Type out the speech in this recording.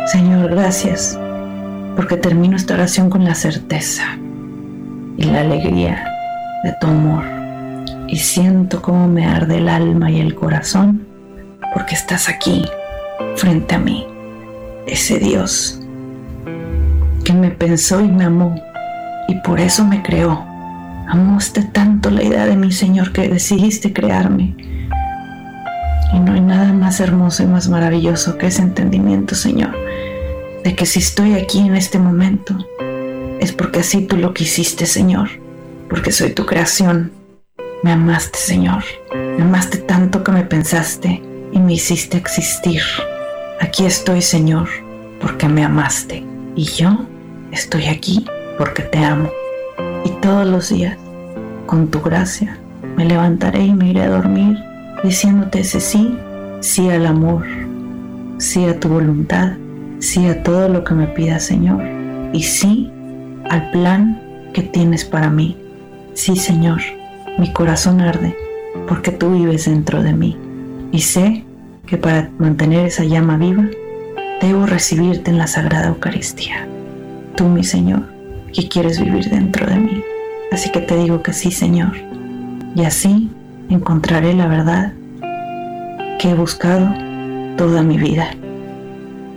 Señor, gracias, porque termino esta oración con la certeza y la alegría de tu amor. Y siento cómo me arde el alma y el corazón, porque estás aquí, frente a mí. Ese Dios que me pensó y me amó, y por eso me creó. Amaste tanto la idea de mí, Señor, que decidiste crearme. Y no hay nada más hermoso y más maravilloso que ese entendimiento, Señor, de que si estoy aquí en este momento, es porque así tú lo quisiste, Señor, porque soy tu creación. Me amaste, Señor, me amaste tanto que me pensaste y me hiciste existir. Aquí estoy, Señor, porque me amaste, y yo estoy aquí porque te amo. Y todos los días, con tu gracia, me levantaré y me iré a dormir diciéndote ese sí, sí al amor, sí a tu voluntad, sí a todo lo que me pidas, Señor, y sí al plan que tienes para mí. Sí, Señor, mi corazón arde porque tú vives dentro de mí, y sé que para mantener esa llama viva debo recibirte en la Sagrada Eucaristía. Tú, mi Señor, que quieres vivir dentro de mí. Así que te digo que sí, Señor, y así encontraré la verdad que he buscado toda mi vida.